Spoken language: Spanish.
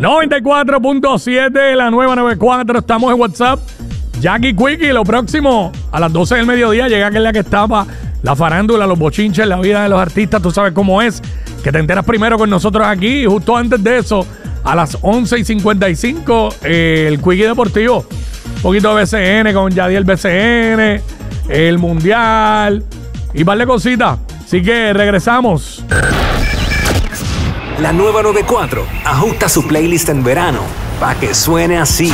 94.7, la nueva 94. Estamos en WhatsApp. Jackie Quickie, lo próximo a las 12 del mediodía llega aquella que estaba la farándula, los bochinches, la vida de los artistas. Tú sabes cómo es, que te enteras primero con nosotros aquí. Y justo antes de eso, a las 11:55, el Quickie Deportivo. Un poquito de BCN con Yadiel BCN, el Mundial y par de cositas. Así que regresamos. La nueva 94 ajusta su playlist en verano para que suene así.